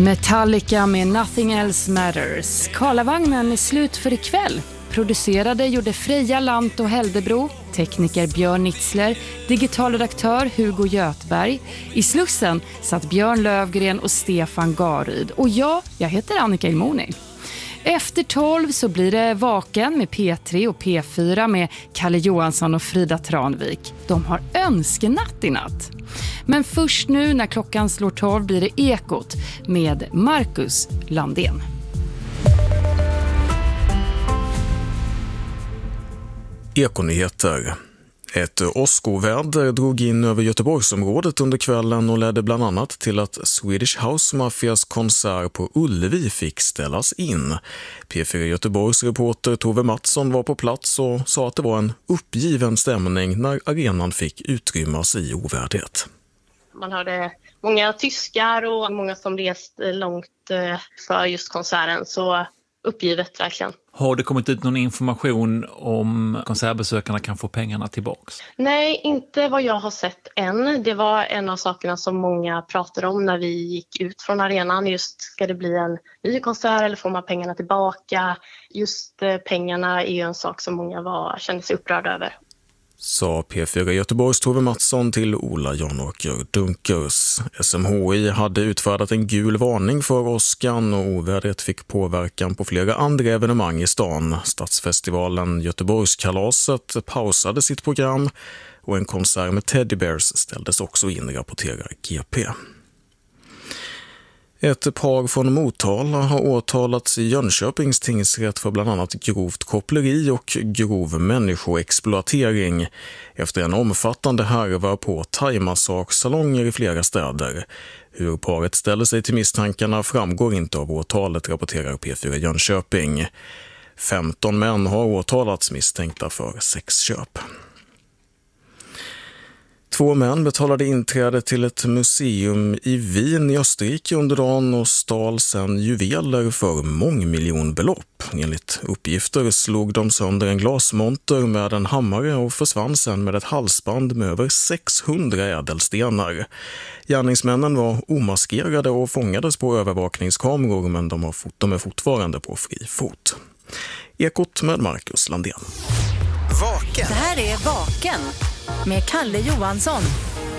Metallica med Nothing Else Matters. Karlavagnen är slut för ikväll. Producerade gjorde Freja Lant och Häldebro, tekniker Björn Nitzler, digitalredaktör Hugo Götberg. I Slussen satt Björn Lövgren och Stefan Garyd. Och jag heter Annika Ilmoni. Efter 12 så blir det Vaken med P3 och P4 med Kalle Johansson och Frida Tranvik. De har önskenatt i natt. Men först nu när klockan slår 12 blir det Ekot med Marcus Landén. Ekonyheter. Ett åskoväder drog in över Göteborgsområdet under kvällen och ledde bland annat till att Swedish House Mafias konsert på Ullevi fick ställas in. P4 Göteborgs reporter Tove Mattsson var på plats och sa att det var en uppgiven stämning när arenan fick utrymmas i ovädret. Man hörde många tyskar och många som rest långt för just konserten, så uppgivet verkligen. Har det kommit ut någon information om konsertbesökarna kan få pengarna tillbaks? Nej, inte vad jag har sett än. Det var en av sakerna som många pratade om när vi gick ut från arenan. Just, ska det bli en ny konsert eller får man pengarna tillbaka? Just pengarna är ju en sak som många kände sig upprörda över. Sa P4 Göteborgs Tove Mattsson till Ola Janåker Dunkers. SMHI hade utfärdat en gul varning för åskan och ovädret fick påverkan på flera andra evenemang i stan. Stadsfestivalen Göteborgskalaset pausade sitt program och en konsert med Teddy Bears ställdes också in, rapporterar GP. Ett par från Motala har åtalats i Jönköpings tingsrätt för bland annat grovt koppleri och grov människoexploatering efter en omfattande härva på thai-massagesalonger i flera städer. Hur paret ställer sig till misstankarna framgår inte av åtalet, rapporterar P4 Jönköping. 15 män har åtalats misstänkta för sexköp. 2 män betalade inträde till ett museum i Wien i Österrike under dagen och stal sedan juveler för mångmiljonbelopp. Enligt uppgifter slog de sönder en glasmonter med en hammare och försvann sedan med ett halsband med över 600 ädelstenar. Gärningsmännen var omaskerade och fångades på övervakningskameror, men de är fortfarande på fri fot. Ekot med Marcus Landén. Vaken. Det här är Vaken med Kalle Johansson.